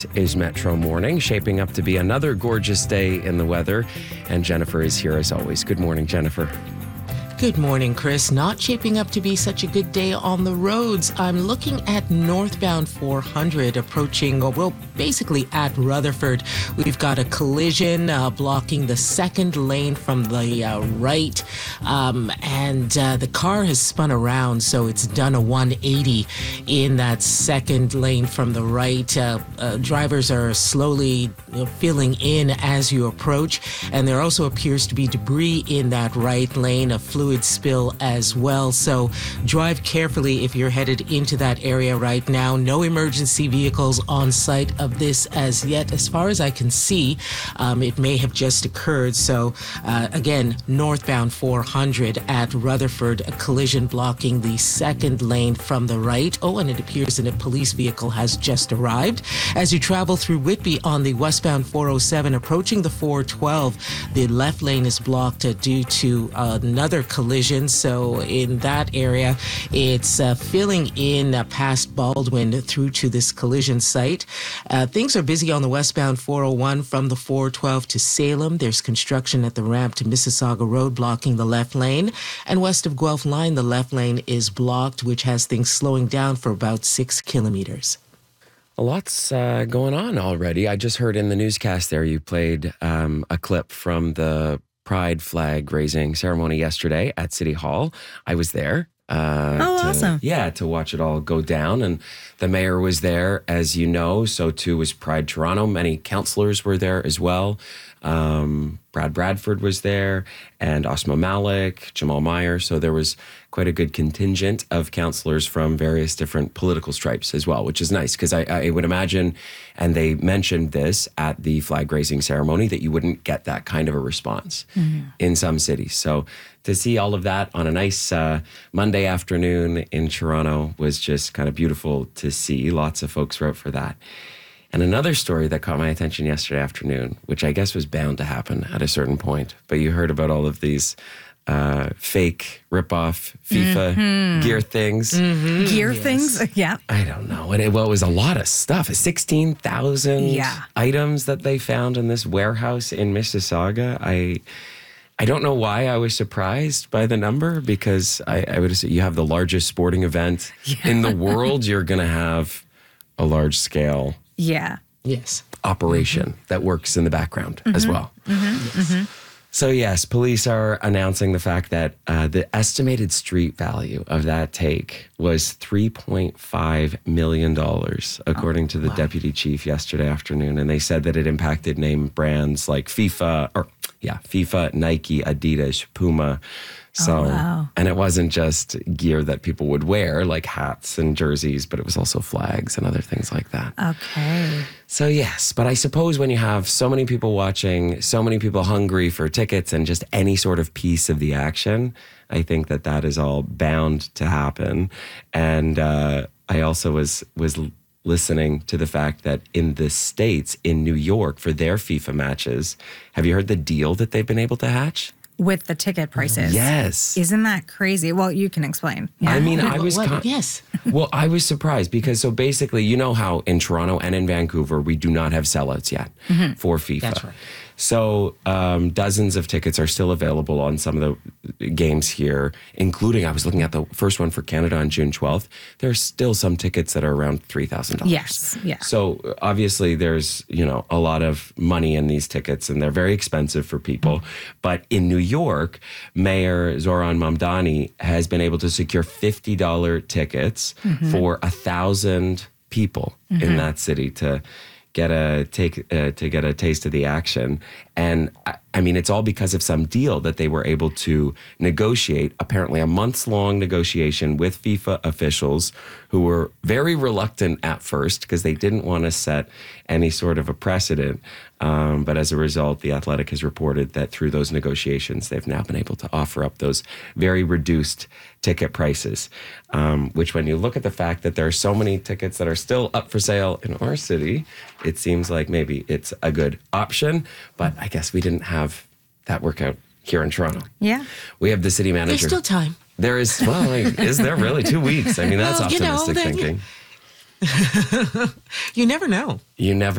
Is Metro Morning, shaping up to be another gorgeous day in the weather. And Jennifer is here as always. Good morning, Jennifer. Good morning, Chris. Not shaping up to be such a good day on the roads. I'm looking at northbound 400 approaching, basically at Rutherford. We've got a collision blocking the second lane from the right. And the car has spun around, so it's done a 180 in that second lane from the right. Drivers are slowly filling in as you approach. And there also appears to be debris in that right lane, a fluid spill as well. So drive carefully if you're headed into that area right now. No emergency vehicles on site of this as yet. As far as I can see, it may have just occurred. So again, northbound 400 at Rutherford, a collision blocking the second lane from the right. Oh, and it appears that a police vehicle has just arrived. As you travel through Whitby on the westbound 407 approaching the 412, the left lane is blocked due to another collision. So in that area, it's filling in past Baldwin through to this collision site. Things are busy on the westbound 401 from the 412 to Salem. There's construction at the ramp to Mississauga Road blocking the left lane. And west of Guelph Line, the left lane is blocked, which has things slowing down for about 6 kilometers. A lot's going on already. I just heard in the newscast there you played a clip from the Pride flag raising ceremony yesterday at City Hall. I was there. Awesome. Yeah, to watch it all go down. And the mayor was there, as you know. So too was Pride Toronto. Many councillors were there as well. Brad Bradford was there, and Asma Malik, Jamal Meyer. So there was quite a good contingent of councillors from various different political stripes as well, which is nice because I would imagine, and they mentioned this at the flag raising ceremony, that you wouldn't get that kind of a response in some cities. So to see all of that on a nice Monday afternoon in Toronto was just kind of beautiful to see. Lots of folks wrote for that. And another story that caught my attention yesterday afternoon, which I guess was bound to happen at a certain point, but you heard about all of these fake rip-off FIFA gear things. Gear things? Yeah. I don't know. It was a lot of stuff. 16,000 items that they found in this warehouse in Mississauga. I don't know why I was surprised by the number, because I would assume you have the largest sporting event in the world. You're going to have a large scale operation that works in the background as well. So yes, police are announcing the fact that the estimated street value of that take was $3.5 million, according to the deputy chief yesterday afternoon. And they said that it impacted name brands like FIFA, Nike, Adidas, Puma. So, and it wasn't just gear that people would wear, like hats and jerseys, but it was also flags and other things like that. Okay. So yes, but I suppose when you have so many people watching, so many people hungry for tickets and just any sort of piece of the action, I think that is all bound to happen. And I also was listening to the fact that in the States, in New York, for their FIFA matches, have you heard the deal that they've been able to hatch? With the ticket prices. Yes. Isn't that crazy? Well, you can explain. Yeah. I mean, I was... Yes. Well, I was surprised because so basically, you know how in Toronto and in Vancouver, we do not have sellouts yet for FIFA. That's right. So dozens of tickets are still available on some of the games here, including, I was looking at the first one for Canada on June 12th. There's still some tickets that are around $3,000. Yes, yeah. So obviously there's, a lot of money in these tickets and they're very expensive for people. But in New York, Mayor Zoran Mamdani has been able to secure $50 tickets for 1,000 people in that city to get a taste of the action. And I mean, it's all because of some deal that they were able to negotiate, apparently a months-long negotiation with FIFA officials who were very reluctant at first because they didn't want to set any sort of a precedent. But as a result, The Athletic has reported that through those negotiations, they've now been able to offer up those very reduced ticket prices, which when you look at the fact that there are so many tickets that are still up for sale in our city, it seems like maybe it's a good option. But I guess we didn't have that workout here in Toronto. Yeah. We have the city manager. There's still time. There is, is there really 2 weeks? I mean, that's optimistic thinking. You never know. You never